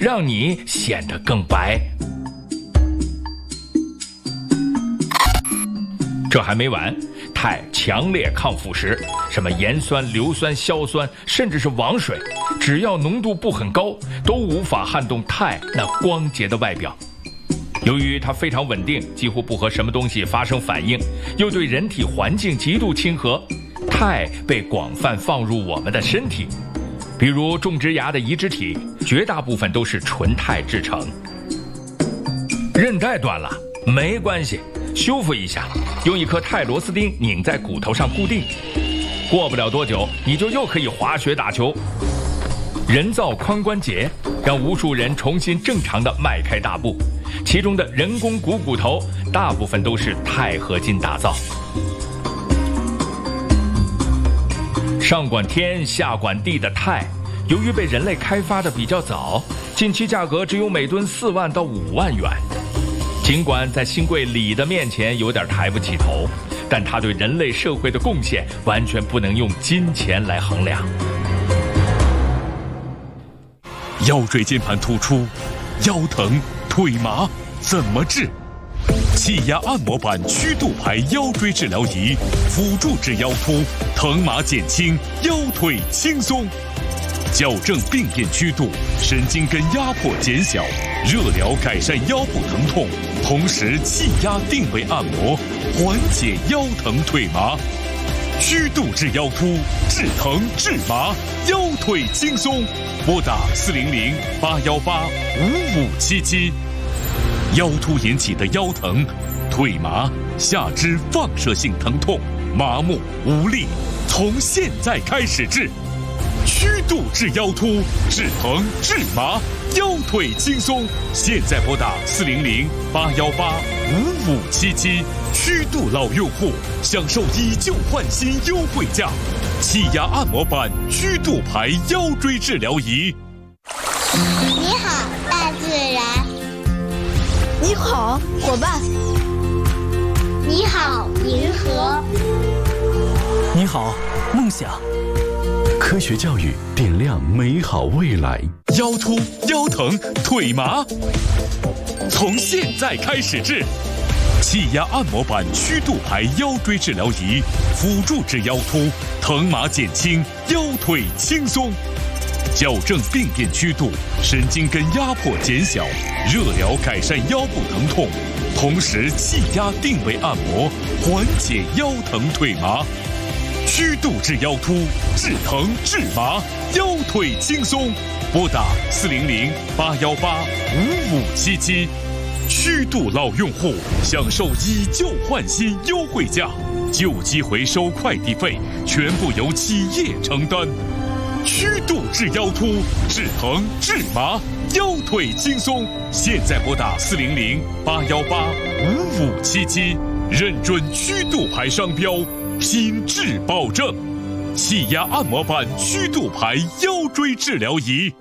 让你显得更白。这还没完，钛强烈抗腐蚀，什么盐酸、硫酸、硝酸，甚至是王水，只要浓度不很高，都无法撼动钛那光洁的外表。由于它非常稳定，几乎不和什么东西发生反应，又对人体环境极度亲和，钛被广泛放入我们的身体。比如种植牙的移植体，绝大部分都是纯钛制成。韧带断了没关系，修复一下，用一颗钛螺丝钉拧在骨头上固定，过不了多久你就又可以滑雪打球。人造髋关节让无数人重新正常地迈开大步，其中的人工骨头大部分都是钛合金打造。上管天下管地的钛，由于被人类开发的比较早，近期价格只有每吨4万到5万元。尽管在新贵锂的面前有点抬不起头，但它对人类社会的贡献完全不能用金钱来衡量。 腰椎间盘突出、腰疼、腿麻怎么治？气压按摩板曲度排腰椎治疗仪，辅助治腰突，疼麻减轻，腰腿轻松。矫正病变曲度，神经根压迫减小，热疗改善腰部疼痛，同时气压定位按摩，缓解腰疼腿麻。曲度治腰突，治疼治麻，腰腿轻松。拨打400-818-5577。腰突引起的腰疼、腿麻、下肢放射性疼痛、麻木无力，从现在开始治。曲度治腰突，治疼治麻，腰腿轻松。现在拨打400-818-5577。曲度老用户享受以旧换新优惠价，气压按摩板曲度排腰椎治疗仪。 你好，大自然。 你好，伙伴。 你好，银河。 你好，梦想。科学教育点亮美好未来。 腰突、腰疼、腿麻，从现在开始治。气压按摩板曲度排腰椎治疗仪，辅助治腰突，疼麻减轻，腰腿轻松。矫正病变曲度，神经根压迫减小，热疗改善腰部疼痛，同时气压定位按摩，缓解腰疼腿麻。曲度治腰突，治疼治麻，腰腿轻松。拨打400-818-5577。曲度老用户享受以旧换新优惠价，旧机回收快递费全部由企业承担。曲度治腰突，治疼治麻，腰腿轻松。现在拨打400-818-5577，认准曲度牌商标，品质保证。气压按摩板曲度牌腰椎治疗仪。